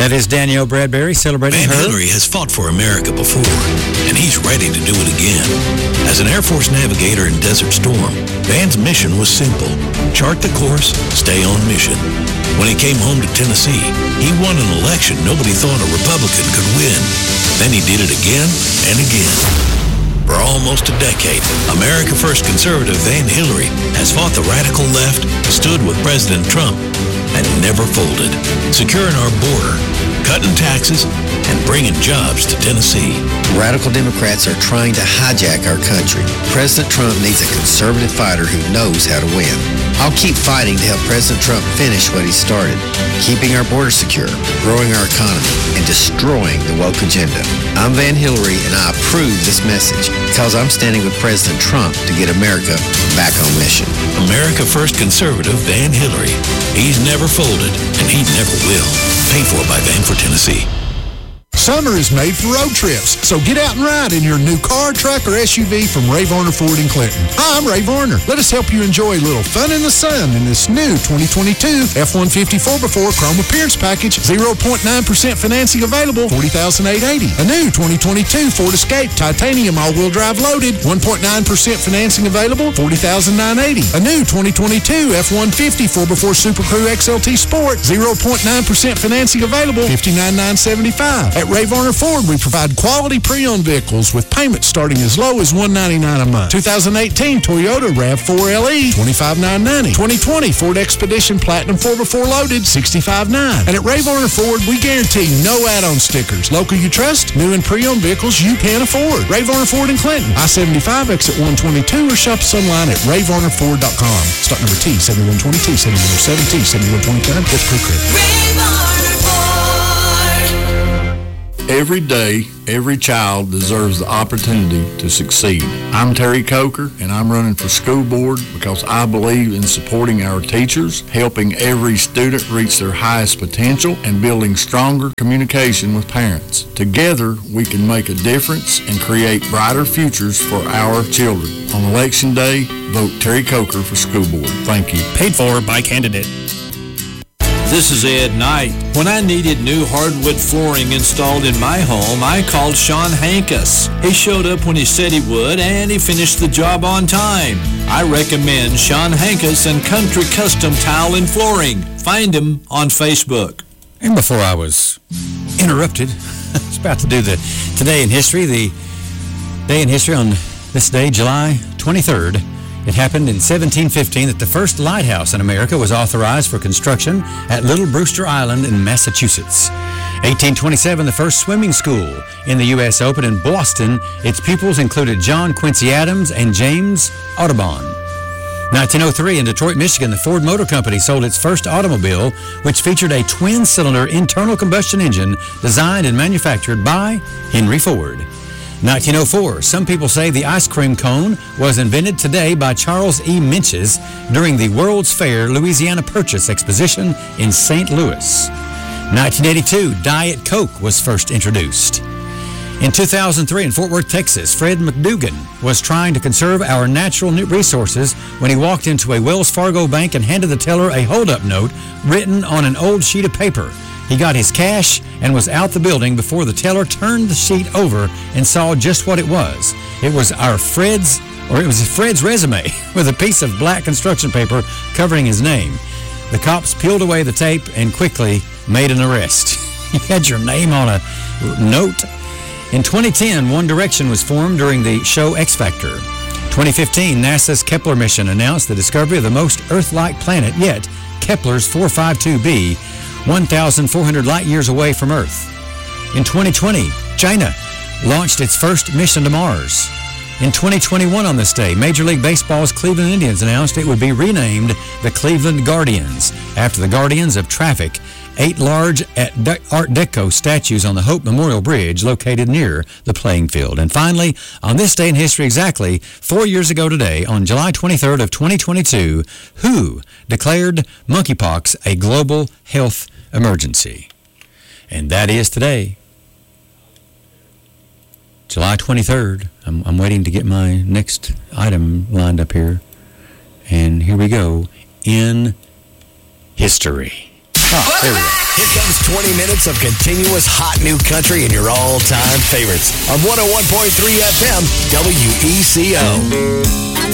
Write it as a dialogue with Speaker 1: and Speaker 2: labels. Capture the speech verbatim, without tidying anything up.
Speaker 1: That is Danielle Bradbury celebrating
Speaker 2: Van
Speaker 1: her.
Speaker 2: Hillary has fought for America before, and he's ready to do it again. As an Air Force navigator in Desert Storm, Van's mission was simple: chart the course, stay on mission. When he came home to Tennessee, he won an election nobody thought a Republican could win. Then he did it again and again. For almost a decade, America First conservative Van Hillary has fought the radical left, stood with President Trump, and never folded, securing our border, cutting taxes, and bringing jobs to Tennessee.
Speaker 3: Radical Democrats are trying to hijack our country. President Trump needs a conservative fighter who knows how to win. I'll keep fighting to help President Trump finish what he started, keeping our border secure, growing our economy, and destroying the woke agenda. I'm Van Hillary, and I approve this message because I'm standing with President Trump to get America back on mission.
Speaker 2: America First conservative Van Hillary. He's never folded, and he never will. Paid for by Van for Tennessee.
Speaker 4: Summer is made for road trips, so get out and ride in your new car, truck, or S U V from Ray Varner Ford in Clinton. Hi, I'm Ray Varner. Let us help you enjoy a little fun in the sun in this new twenty twenty-two F one fifty four by four Chrome Appearance Package. zero point nine percent financing available, forty thousand eight hundred eighty dollars. A new twenty twenty-two Ford Escape Titanium all-wheel drive loaded, one point nine percent financing available, forty thousand nine hundred eighty dollars. A new twenty twenty-two F one fifty four by four Super Crew X L T Sport, zero point nine percent financing available, fifty-nine thousand nine hundred seventy-five dollars. At Ray Varner Ford, we provide quality pre-owned vehicles with payments starting as low as one hundred ninety-nine dollars a month. twenty eighteen Toyota RAV four L E, twenty-five thousand nine hundred ninety dollars. twenty twenty Ford Expedition Platinum four by four loaded, sixty-five thousand nine hundred dollars. And at Ray Varner Ford, we guarantee no add-on stickers. Local you trust, new and pre-owned vehicles you can afford. Ray Varner Ford in Clinton, I seventy-five exit one twenty-two, or shop us online at ray varner ford dot com. Stock number T seventy-one twenty-two, seventy-one oh seven, T seventy-one twenty-nine, with Crew Credit.
Speaker 5: Ray Varner Ford.
Speaker 6: Every day, every child deserves the opportunity to succeed. I'm Terry Coker, and I'm running for school board because I believe in supporting our teachers, helping every student reach their highest potential, and building stronger communication with parents. Together, we can make a difference and create brighter futures for our children. On Election Day, vote Terry Coker for school board. Thank you.
Speaker 7: Paid for by candidate.
Speaker 8: This is Ed Knight. When I needed new hardwood flooring installed in my home, I called Sean Hankus. He showed up when he said he would, and he finished the job on time. I recommend Sean Hankus and Country Custom Tile and Flooring. Find him on Facebook.
Speaker 1: And before I was interrupted, I was about to do the Today in History, the day in history on this day, July twenty-third. It happened in seventeen fifteen that the first lighthouse in America was authorized for construction at Little Brewster Island in Massachusetts. eighteen twenty-seven, the first swimming school in the U S opened in Boston. Its pupils included John Quincy Adams and James Audubon. nineteen oh three, in Detroit, Michigan, the Ford Motor Company sold its first automobile, which featured a twin-cylinder internal combustion engine designed and manufactured by Henry Ford. nineteen oh four, some people say the ice cream cone was invented today by Charles E. Menches during the World's Fair Louisiana Purchase Exposition in Saint Louis. nineteen eighty-two, Diet Coke was first introduced. In two thousand three, in Fort Worth, Texas, Fred McDougan was trying to conserve our natural resources when he walked into a Wells Fargo bank and handed the teller a hold-up note written on an old sheet of paper. He got his cash and was out the building before the teller turned the sheet over and saw just what it was. It was our Fred's, or it was Fred's resume with a piece of black construction paper covering his name. The cops peeled away the tape and quickly made an arrest. You had your name on a note. In twenty ten, One Direction was formed during the show X Factor. twenty fifteen, NASA's Kepler mission announced the discovery of the most Earth-like planet yet, Kepler's four fifty-two b, one thousand four hundred light years away from Earth. In twenty twenty, China launched its first mission to Mars. In twenty twenty-one, on this day, Major League Baseball's Cleveland Indians announced it would be renamed the Cleveland Guardians, after the Guardians of Traffic, eight large Art Deco statues on the Hope Memorial Bridge located near the playing field. And finally, on this day in history exactly four years ago today, on July twenty-third of twenty twenty-two, W H O declared monkeypox a global health emergency. And that is today, July twenty-third. I'm, I'm waiting to get my next item lined up here. And here we go. In history. Oh, there we go.
Speaker 5: Here comes twenty minutes of continuous hot new country and your all-time favorites on one oh one point three F M W E C O.